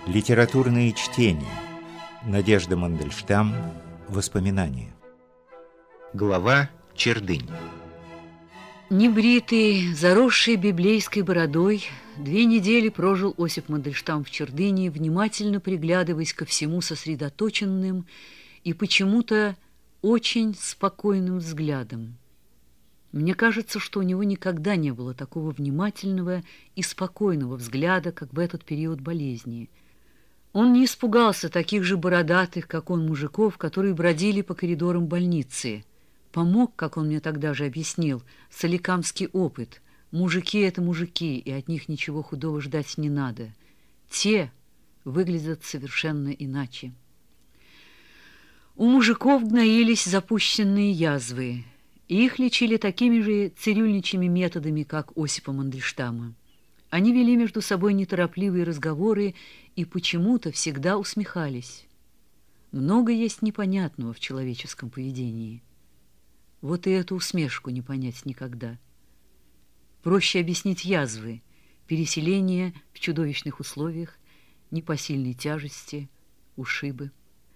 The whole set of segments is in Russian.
Литературные чтения. Надежда Мандельштам. Воспоминания. Глава «Чердынь». Небритый, заросший библейской бородой, 2 недели прожил Осип Мандельштам в Чердыне, внимательно приглядываясь ко всему сосредоточенным и почему-то очень спокойным взглядом. Мне кажется, что у него никогда не было такого внимательного и спокойного взгляда, как в этот период болезни. Он не испугался таких же бородатых, как он, мужиков, которые бродили по коридорам больницы. Помог, как он мне тогда же объяснил, соликамский опыт. Мужики — это мужики, и от них ничего худого ждать не надо. Те выглядят совершенно иначе. У мужиков гноились запущенные язвы, и их лечили такими же цирюльничьими методами, как Осипа Мандельштама. Они вели между собой неторопливые разговоры и почему-то всегда усмехались. Много есть непонятного в человеческом поведении. Вот и эту усмешку не понять никогда. Проще объяснить язвы, переселение в чудовищных условиях, непосильной тяжести, ушибы.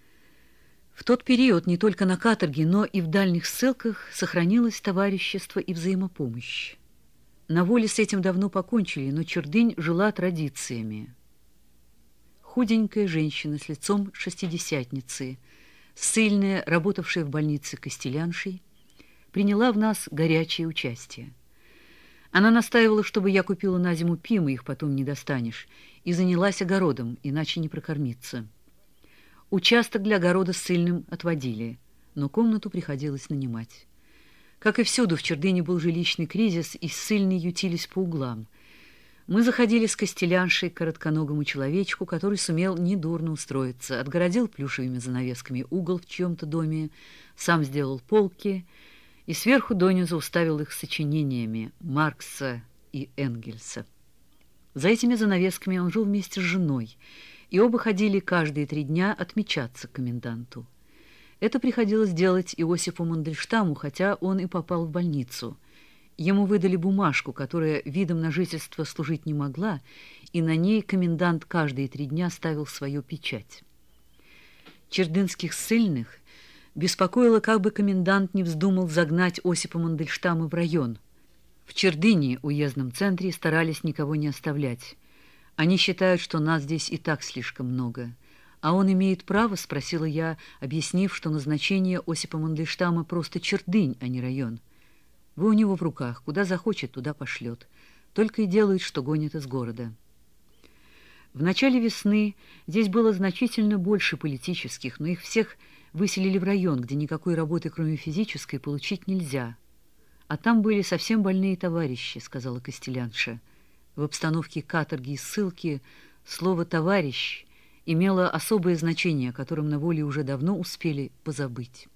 В тот период не только на каторге, но и в дальних ссылках сохранилось товарищество и взаимопомощь. На воле с этим давно покончили, но Чердынь жила традициями. Худенькая женщина с лицом шестидесятницы, ссыльная, работавшая в больнице костеляншей, приняла в нас горячее участие. Она настаивала, чтобы я купила на зиму пимы, их потом не достанешь, и занялась огородом, иначе не прокормиться. Участок для огорода ссыльным отводили, но комнату приходилось нанимать. Как и всюду, в Чердыне был жилищный кризис, и ссыльные ютились по углам. Мы заходили с костеляншей к коротконогому человечку, который сумел недурно устроиться, отгородил плюшевыми занавесками угол в чьем-то доме, сам сделал полки и сверху донизу уставил их сочинениями Маркса и Энгельса. За этими занавесками он жил вместе с женой, и оба ходили каждые 3 дня отмечаться к коменданту. Это приходилось делать Иосифу Мандельштаму, хотя он и попал в больницу. Ему выдали бумажку, которая видом на жительство служить не могла, и на ней комендант каждые 3 дня ставил свою печать. Чердынских ссыльных беспокоило, как бы комендант не вздумал загнать Осипа Мандельштама в район. В Чердыне, уездном центре, старались никого не оставлять. Они считают, что нас здесь и так слишком много. «А он имеет право?» — спросила я, объяснив, что назначение Осипа Мандельштама просто Чердынь, а не район. «Вы у него в руках, куда захочет, туда пошлет. Только и делает, что гонит из города». В начале весны здесь было значительно больше политических, но их всех выселили в район, где никакой работы, кроме физической, получить нельзя. «А там были совсем больные товарищи», — сказала костелянша. В обстановке каторги и ссылки слово «товарищ» имело особое значение, о котором на воле уже давно успели позабыть.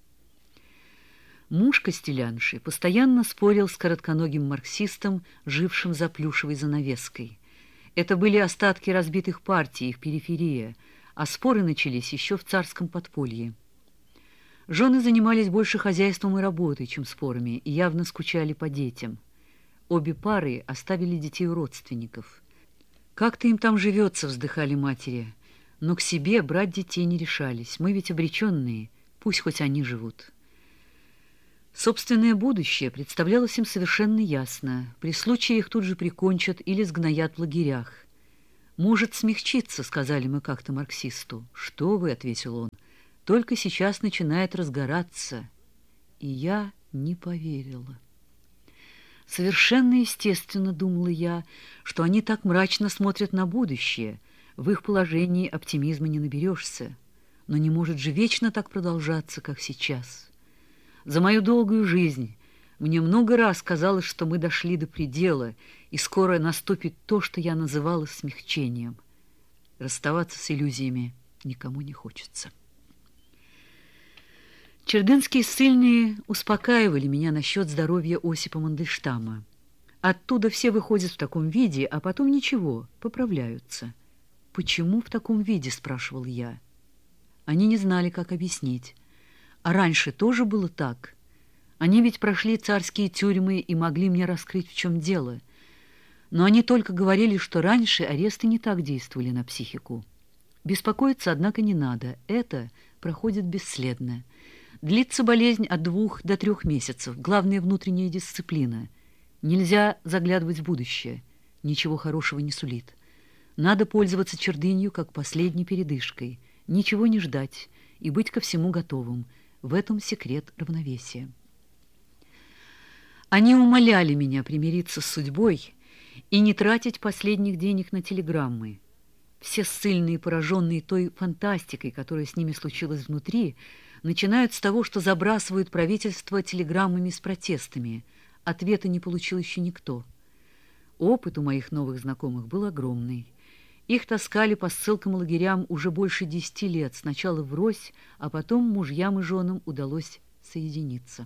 Муж костелянши постоянно спорил с коротконогим марксистом, жившим за плюшевой занавеской. Это были остатки разбитых партий, их периферия, а споры начались еще в царском подполье. Жены занимались больше хозяйством и работой, чем спорами, и явно скучали по детям. Обе пары оставили детей у родственников. «Как-то им там живется», — вздыхали матери, но к себе брать детей не решались. Мы ведь обреченные, пусть хоть они живут. Собственное будущее представлялось им совершенно ясно. При случае их тут же прикончат или сгноят в лагерях. «Может смягчиться», — сказали мы как-то марксисту. «Что вы?» — ответил он. «Только сейчас начинает разгораться». И я не поверила. Совершенно естественно, думала я, что они так мрачно смотрят на будущее. В их положении оптимизма не наберешься. Но не может же вечно так продолжаться, как сейчас. За мою долгую жизнь мне много раз казалось, что мы дошли до предела, и скоро наступит то, что я называла смягчением. Расставаться с иллюзиями никому не хочется. Чердынские ссыльные успокаивали меня насчет здоровья Осипа Мандельштама. Оттуда все выходят в таком виде, а потом ничего, поправляются. «Почему в таком виде?» — спрашивал я. Они не знали, как объяснить. А раньше тоже было так. Они ведь прошли царские тюрьмы и могли мне раскрыть, в чем дело. Но они только говорили, что раньше аресты не так действовали на психику. Беспокоиться, однако, не надо. Это проходит бесследно. Длится болезнь от 2 до 3 месяцев. Главное — внутренняя дисциплина. Нельзя заглядывать в будущее. Ничего хорошего не сулит. Надо пользоваться чердынью как последней передышкой. Ничего не ждать и быть ко всему готовым. В этом секрет равновесия. Они умоляли меня примириться с судьбой и не тратить последних денег на телеграммы. Все ссыльные, пораженные той фантастикой, которая с ними случилась внутри, начинают с того, что забрасывают правительство телеграммами с протестами. Ответа не получил еще никто. Опыт у моих новых знакомых был огромный. Их таскали по ссылкам и лагерям уже больше 10 лет, сначала врозь, а потом мужьям и женам удалось соединиться.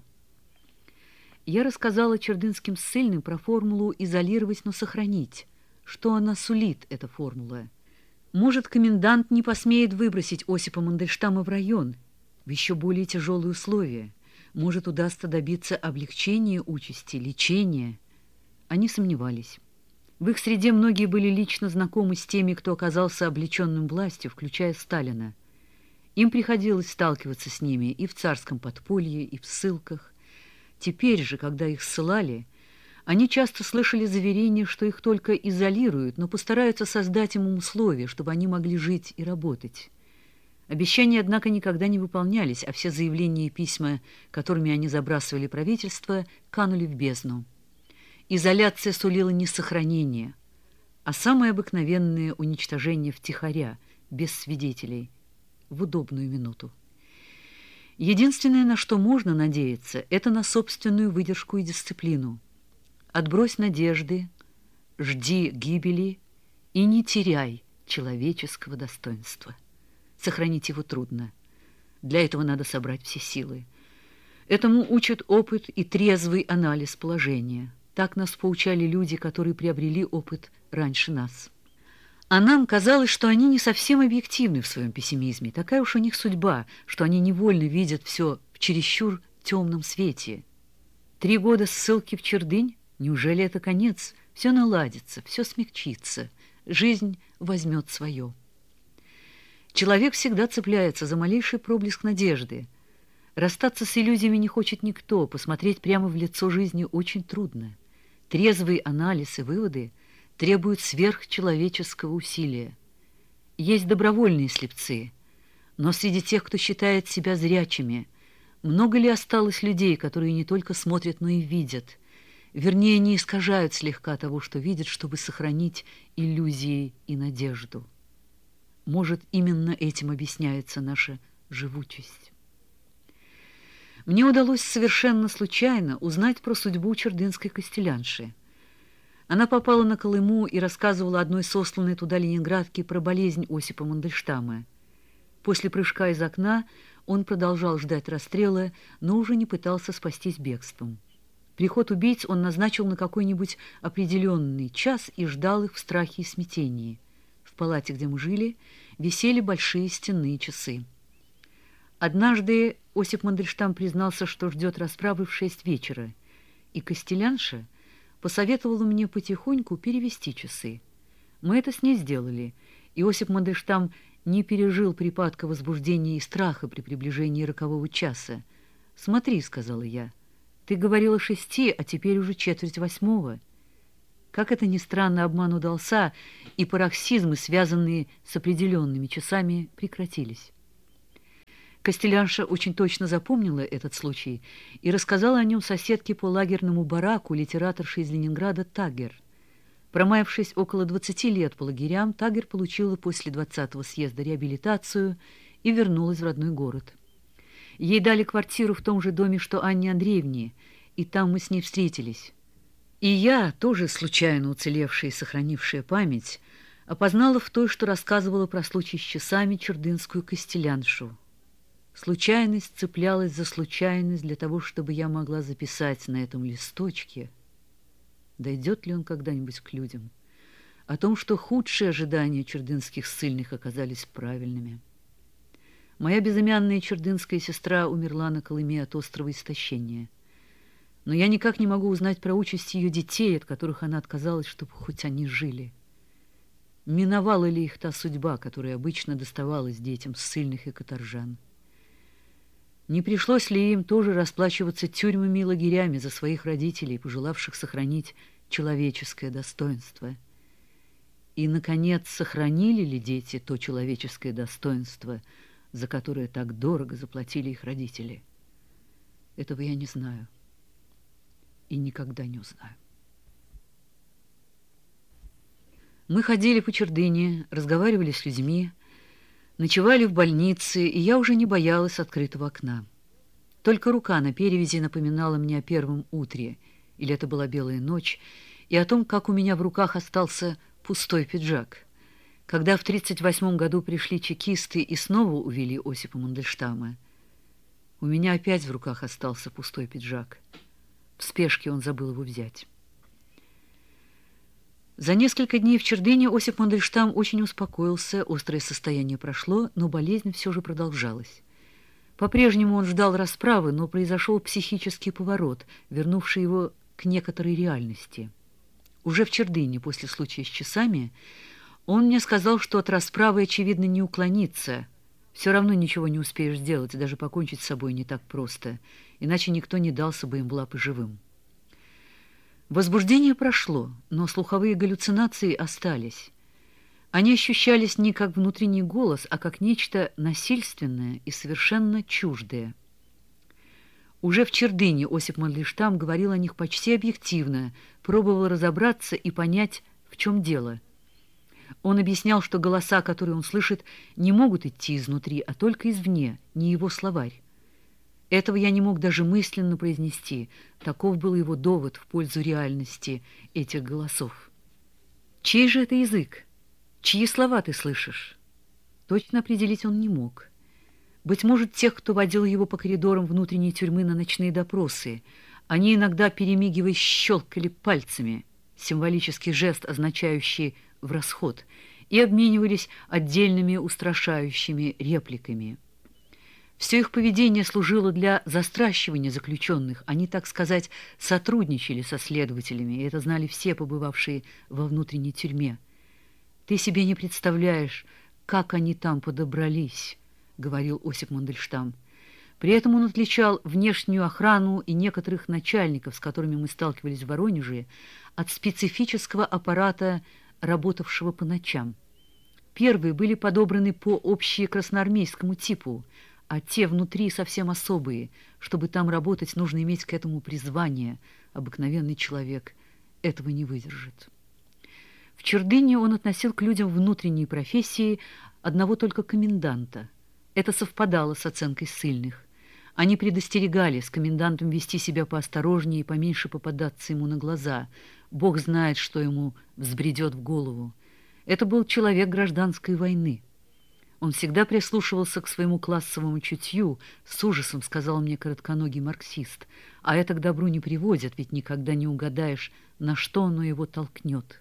Я рассказала чердынским ссыльным про формулу «изолировать, но сохранить». Что она сулит, эта формула? Может, комендант не посмеет выбросить Осипа Мандельштама в район, в еще более тяжелые условия. Может, удастся добиться облегчения участи, лечения. Они сомневались. В их среде многие были лично знакомы с теми, кто оказался облеченным властью, включая Сталина. Им приходилось сталкиваться с ними и в царском подполье, и в ссылках. Теперь же, когда их ссылали, они часто слышали заверение, что их только изолируют, но постараются создать им условия, чтобы они могли жить и работать. Обещания, однако, никогда не выполнялись, а все заявления и письма, которыми они забрасывали правительство, канули в бездну. Изоляция сулила не сохранение, а самое обыкновенное уничтожение втихаря, без свидетелей, в удобную минуту. Единственное, на что можно надеяться, это на собственную выдержку и дисциплину. Отбрось надежды, жди гибели и не теряй человеческого достоинства. Сохранить его трудно. Для этого надо собрать все силы. Этому учат опыт и трезвый анализ положения. Так нас поучали люди, которые приобрели опыт раньше нас. А нам казалось, что они не совсем объективны в своем пессимизме. Такая уж у них судьба, что они невольно видят все в чересчур темном свете. 3 года ссылки в Чердынь? Неужели это конец? Все наладится, все смягчится, жизнь возьмет свое. Человек всегда цепляется за малейший проблеск надежды. Расстаться с иллюзиями не хочет никто, посмотреть прямо в лицо жизни очень трудно. Трезвый анализ и выводы требуют сверхчеловеческого усилия. Есть добровольные слепцы, но среди тех, кто считает себя зрячими, много ли осталось людей, которые не только смотрят, но и видят, вернее, не искажают слегка того, что видят, чтобы сохранить иллюзии и надежду? Может, именно этим объясняется наша живучесть. Мне удалось совершенно случайно узнать про судьбу чердынской костелянши. Она попала на Колыму и рассказывала одной сосланной туда ленинградке про болезнь Осипа Мандельштама. После прыжка из окна он продолжал ждать расстрела, но уже не пытался спастись бегством. Приход убийц он назначил на какой-нибудь определенный час и ждал их в страхе и смятении. В палате, где мы жили, висели большие стенные часы. Однажды Осип Мандельштам признался, что ждет расправы в 6 вечера, и костелянша посоветовала мне потихоньку перевести часы. Мы это с ней сделали, и Осип Мандельштам не пережил припадка возбуждения и страха при приближении рокового часа. «Смотри», — сказала я, — «ты говорила 6, а теперь уже 7:45». Как это ни странно, обман удался, и пароксизмы, связанные с определенными часами, прекратились. Костелянша очень точно запомнила этот случай и рассказала о нем соседке по лагерному бараку, литераторше из Ленинграда Тагер. Промаявшись около 20 лет по лагерям, Тагер получила после 20-го съезда реабилитацию и вернулась в родной город. Ей дали квартиру в том же доме, что Анне Андреевне, и там мы с ней встретились. И я, тоже случайно уцелевшая и сохранившая память, опознала в той, что рассказывала про случай с часами, чердынскую костеляншу. Случайность цеплялась за случайность для того, чтобы я могла записать на этом листочке, дойдет ли он когда-нибудь к людям, о том, что худшие ожидания чердынских ссыльных оказались правильными. Моя безымянная чердынская сестра умерла на Колыме от острого истощения. Но я никак не могу узнать про участь ее детей, от которых она отказалась, чтобы хоть они жили. миновала ли их та судьба, которая обычно доставалась детям ссыльных и каторжан. Не пришлось ли им тоже расплачиваться тюрьмами и лагерями за своих родителей, пожелавших сохранить человеческое достоинство? И, наконец, сохранили ли дети то человеческое достоинство, за которое так дорого заплатили их родители? Этого я не знаю и никогда не узнаю. Мы ходили по Чердыне, разговаривали с людьми, ночевали в больнице, и я уже не боялась открытого окна. Только рука на перевязи напоминала мне о первом утре, или это была белая ночь, и о том, как у меня в руках остался пустой пиджак. Когда в 1938 году пришли чекисты и снова увели Осипа Мандельштама, у меня опять в руках остался пустой пиджак. В спешке он забыл его взять. За несколько дней в Чердыне Осип Мандельштам очень успокоился, острое состояние прошло, но болезнь все же продолжалась. По-прежнему он ждал расправы, но произошел психический поворот, вернувший его к некоторой реальности. Уже в Чердыне, после случая с часами, он мне сказал, что от расправы, очевидно, не уклониться. Все равно ничего не успеешь сделать, даже покончить с собой не так просто, иначе никто не дался бы им в лапы живым. Возбуждение прошло, но слуховые галлюцинации остались. Они ощущались не как внутренний голос, а как нечто насильственное и совершенно чуждое. Уже в Чердыне Осип Мандельштам говорил о них почти объективно, пробовал разобраться и понять, в чем дело. Он объяснял, что голоса, которые он слышит, не могут идти изнутри, а только извне, не его словарь. Этого я не мог даже мысленно произнести. Таков был его довод в пользу реальности этих голосов. Чей же это язык? Чьи слова ты слышишь? Точно определить он не мог. Быть может, тех, кто водил его по коридорам внутренней тюрьмы на ночные допросы. Они иногда, перемигиваясь, щелкали пальцами, символический жест, означающий «в расход», и обменивались отдельными устрашающими репликами. Все их поведение служило для застращивания заключенных. Они, так сказать, сотрудничали со следователями, и это знали все, побывавшие во внутренней тюрьме. «Ты себе не представляешь, как они там подобрались», — говорил Осип Мандельштам. При этом он отличал внешнюю охрану и некоторых начальников, с которыми мы сталкивались в Воронеже, от специфического аппарата, работавшего по ночам. Первые были подобраны по общекрасноармейскому типу, а те внутри совсем особые. Чтобы там работать, нужно иметь к этому призвание. Обыкновенный человек этого не выдержит. В Чердыне он относил к людям внутренней профессии одного только коменданта. Это совпадало с оценкой ссыльных. Они предостерегали с комендантом вести себя поосторожнее и поменьше попадаться ему на глаза. Бог знает, что ему взбредет в голову. Это был человек гражданской войны. Он всегда прислушивался к своему классовому чутью, с ужасом сказал мне коротконогий марксист. А это к добру не приводит, ведь никогда не угадаешь, на что оно его толкнет.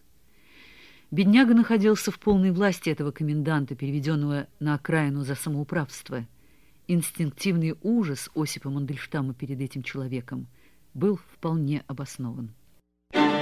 Бедняга находился в полной власти этого коменданта, переведенного на окраину за самоуправство. Инстинктивный ужас Осипа Мандельштама перед этим человеком был вполне обоснован.